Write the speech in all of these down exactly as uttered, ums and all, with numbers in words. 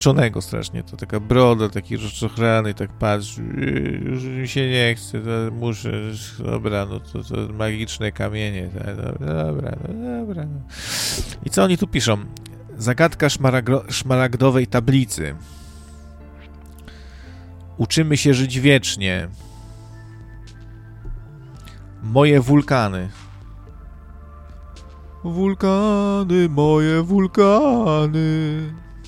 czonego strasznie, to taka broda, taki rozczochrany, tak patrz, już mi się nie chce, to muszę, dobra, no to, to magiczne kamienie, dobra, dobra, no dobra. No. I co oni tu piszą? Zagadka szmaragro- szmaragdowej tablicy. Uczymy się żyć wiecznie. Moje wulkany. Wulkany, moje wulkany.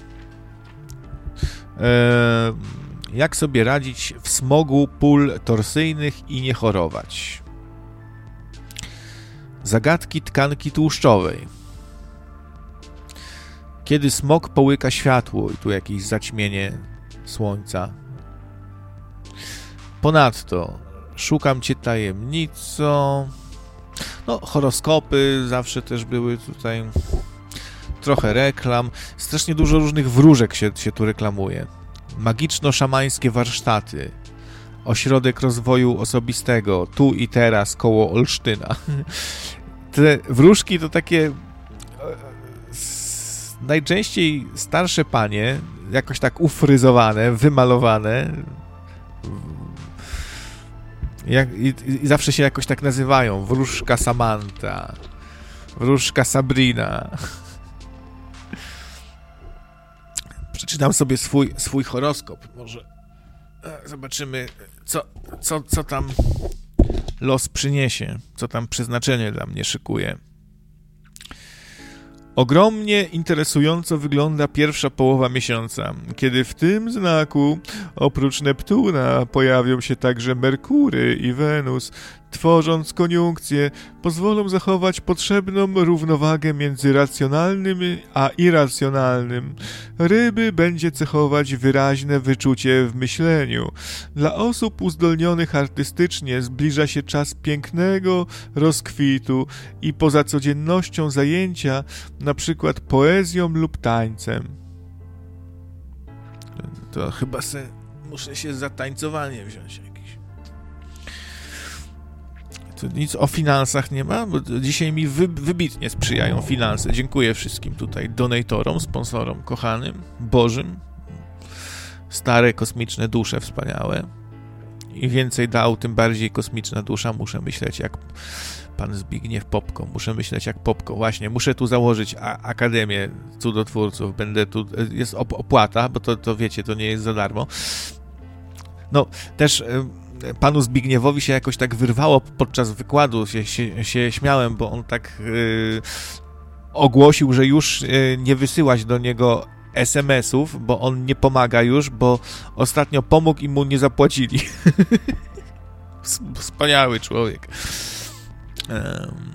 Eee, jak sobie radzić w smogu pól torsyjnych i nie chorować? Zagadki tkanki tłuszczowej. Kiedy smog połyka światło i tu jakieś zaćmienie słońca. Ponadto szukam cię tajemnicą. No, horoskopy zawsze też były tutaj. Trochę reklam. Strasznie dużo różnych wróżek się, się tu reklamuje. Magiczno-szamańskie warsztaty. Ośrodek rozwoju osobistego. Tu i teraz koło Olsztyna. Te wróżki to takie najczęściej starsze panie, jakoś tak ufryzowane, wymalowane. Jak, i, i zawsze się jakoś tak nazywają. Wróżka Samantha. Wróżka Sabrina. Przeczytam sobie swój, swój horoskop. Może zobaczymy, co, co, co tam los przyniesie. Co tam przeznaczenie dla mnie szykuje. Ogromnie interesująco wygląda pierwsza połowa miesiąca, kiedy w tym znaku oprócz Neptuna pojawią się także Merkury i Wenus, tworząc koniunkcję, pozwolą zachować potrzebną równowagę między racjonalnym a irracjonalnym. Ryby będzie cechować wyraźne wyczucie w myśleniu. Dla osób uzdolnionych artystycznie zbliża się czas pięknego rozkwitu i poza codziennością zajęcia, na przykład poezją lub tańcem. To chyba se muszę się za tańcowanie wziąć jakieś. To nic o finansach nie ma, bo dzisiaj mi wy, wybitnie sprzyjają finanse. Dziękuję wszystkim tutaj donatorom, sponsorom kochanym, bożym. Stare kosmiczne dusze wspaniałe. Im więcej dał, tym bardziej kosmiczna dusza. Muszę myśleć jak pan Zbigniew Popko. Muszę myśleć jak Popko. Właśnie, muszę tu założyć a- Akademię Cudotwórców. Będę tu... Jest op- opłata, bo to, to wiecie, to nie jest za darmo. No, też y, panu Zbigniewowi się jakoś tak wyrwało podczas wykładu. Się, się, się śmiałem, bo on tak y, ogłosił, że już y, nie wysyłać do niego es em esów, bo on nie pomaga już, bo ostatnio pomógł i mu nie zapłacili. Wspaniały człowiek. Um.